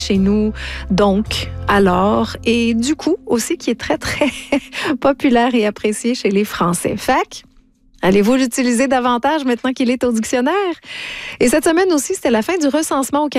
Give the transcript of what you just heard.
chez nous, donc, alors, et du coup aussi qui est très, très populaire et apprécié chez les Français. Fait allez-vous l'utiliser davantage maintenant qu'il est au dictionnaire? Et cette semaine aussi, c'était la fin du recensement au Canada.